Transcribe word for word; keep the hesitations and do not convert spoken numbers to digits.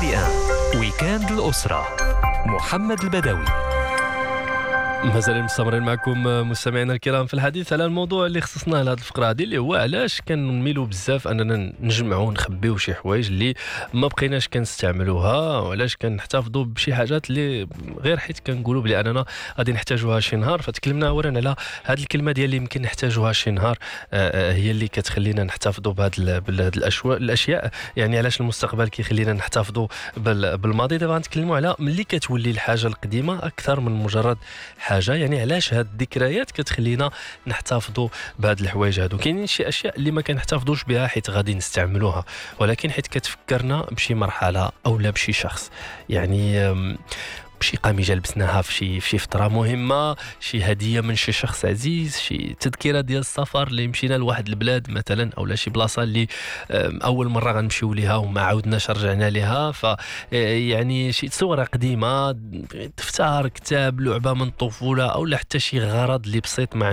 واحد ويكاند الأسرة. محمد البدوي. مازال مستمرين معكم مستمعينا الكرام في الحديث على الموضوع اللي خصصناه لهذه الفقره هذه، اللي هو علاش كنميلوا بزاف اننا نجمعوا ونخبيو شي حوايج اللي ما بقيناش كنستعملوها، وعلاش كنحتفظوا بشي حاجات اللي غير حيت كنقولوا بلي اننا غادي نحتاجوها شي نهار. فتكلمنا اولا على هذه الكلمه ديال اللي يمكن نحتاجوها شي نهار، هي اللي كتخلينا نحتفظوا بهذه الاشياء، يعني علاش المستقبل كيخلينا نحتفظوا بالماضي. دابا غنتكلموا على ملي كتولي الحاجه القديمه اكثر من مجرد حاجه، يعني علاش هاد الذكريات كتخلينا نحتفظوا بهاد الحوايج هادو. كاينين شي اشياء اللي ما كنحتفظوش بها حيت غادي نستعملوها، ولكن حيت كتفكرنا بشي مرحله او لا بشي شخص، يعني شي قميجه لبسناها في شي في شي فتره مهمه، شي هديه من شي شخص عزيز، شي تذكره ديال السفر اللي مشينا لواحد البلاد مثلا، او لا شي بلاصه اللي اول مره غنمشيو ليها وما عاودناش رجعنا ليها. ف يعني شي صوره قديمه، دفتر، كتاب، لعبه من الطفوله، او لا حتى شي غرض اللي بسيط مع